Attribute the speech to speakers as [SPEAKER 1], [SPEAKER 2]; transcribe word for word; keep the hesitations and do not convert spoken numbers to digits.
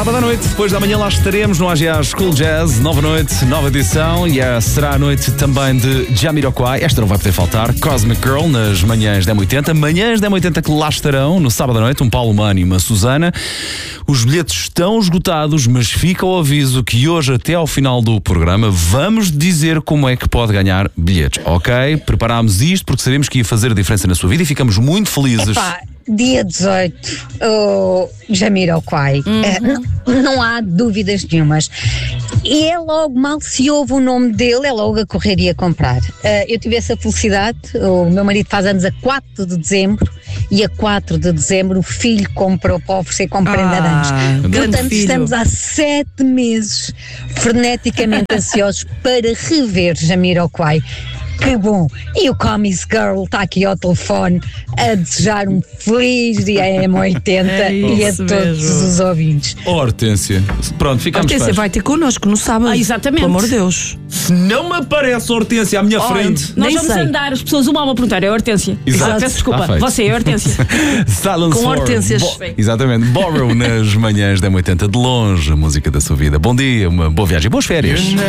[SPEAKER 1] sábado à noite, depois da manhã lá estaremos no A G A School Jazz, nova noite, nova edição, e uh, será a noite também de Jamiroquai. Esta não vai poder faltar, Cosmic Girl nas manhãs da M oitenta, manhãs da M oitenta que lá estarão no sábado à noite, um Paulo Mano e uma Susana. Os bilhetes estão esgotados, mas fica o aviso que hoje até ao final do programa vamos dizer como é que pode ganhar bilhetes, ok? Preparámos isto porque sabemos que ia fazer a diferença na sua vida e ficamos muito felizes.
[SPEAKER 2] Epá, dia dezoito, o Jamiroquai, uhum. uh, não, não há dúvidas nenhumas. E é logo, mal se ouve o nome dele, é logo a correr e a comprar. Uh, eu tive essa felicidade, o meu marido faz anos a quatro de dezembro e a quatro de dezembro o filho comprou para oferecer como prenda de anos.
[SPEAKER 3] Ah,
[SPEAKER 2] Portanto,
[SPEAKER 3] filho.
[SPEAKER 2] estamos há sete meses freneticamente ansiosos para rever Jamiroquai. Que bom! E o Comics Girl está aqui ao telefone a desejar um feliz dia M oitenta
[SPEAKER 3] É
[SPEAKER 2] e a
[SPEAKER 3] isso
[SPEAKER 2] todos
[SPEAKER 3] mesmo.
[SPEAKER 2] os ouvintes.
[SPEAKER 1] Oh, Hortência, pronto, ficamos
[SPEAKER 3] Hortência
[SPEAKER 1] pés.
[SPEAKER 3] vai ter connosco no sábado.
[SPEAKER 4] Ah, exatamente.
[SPEAKER 3] Pelo amor de Deus.
[SPEAKER 1] Se não me aparece Hortência à minha frente.
[SPEAKER 4] Nós
[SPEAKER 3] Nem
[SPEAKER 4] vamos
[SPEAKER 3] sei.
[SPEAKER 4] andar, as pessoas uma a uma perguntar, é a Hortência.
[SPEAKER 1] Exato.
[SPEAKER 4] Ah, peço desculpa,
[SPEAKER 1] Ah, feito.
[SPEAKER 4] você é a Hortência.
[SPEAKER 1] Silence
[SPEAKER 3] Com
[SPEAKER 1] for
[SPEAKER 3] hortênsias.
[SPEAKER 1] Bo- Exatamente, Borrow nas manhãs da M oitenta, de longe a música da sua vida. Bom dia, uma boa viagem, boas férias.